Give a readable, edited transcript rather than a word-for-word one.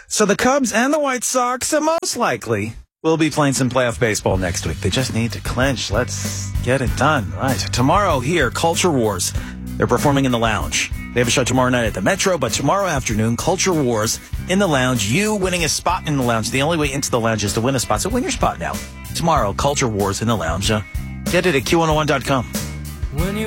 So the Cubs and the White Sox most likely will be playing some playoff baseball next week. They just need to clinch. Let's get it done. Right. Tomorrow here, Culture Wars. They're performing in the Lounge. They have a show tomorrow night at the Metro, but tomorrow afternoon, Culture Wars in the Lounge. You winning a spot in the Lounge. The only way into the Lounge is to win a spot, so win your spot now. Tomorrow, Culture Wars in the Lounge. Get it at Q101.com.